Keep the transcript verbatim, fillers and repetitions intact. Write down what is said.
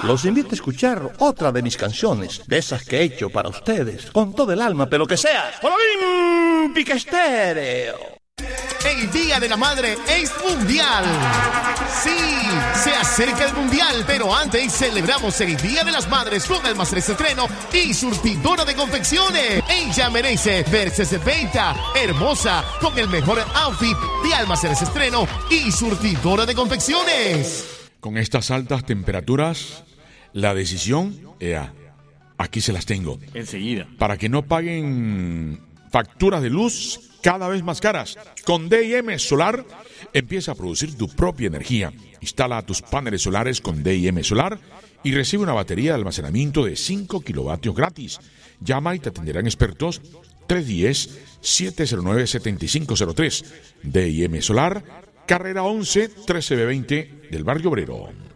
los invito a escuchar otra de mis canciones, de esas que he hecho para ustedes, con todo el alma, pero que sea Olímpica Estéreo. El Día de la Madre es mundial. Sí, se acerca el mundial, pero antes celebramos el Día de las Madres con Almacenes Estreno y surtidora de confecciones. Ella merece verse setenta, hermosa, con el mejor outfit de Almacenes Estreno y surtidora de confecciones. Con estas altas temperaturas, la decisión, ea, aquí se las tengo. Enseguida. Para que no paguen facturas de luz cada vez más caras. Con D I M Solar, empieza a producir tu propia energía. Instala tus paneles solares con D I M Solar y recibe una batería de almacenamiento de cinco kilovatios gratis. Llama y te atenderán expertos tres uno cero, siete cero nueve, siete cinco cero tres. D I M Solar, carrera once, trece B veinte del Barrio Obrero.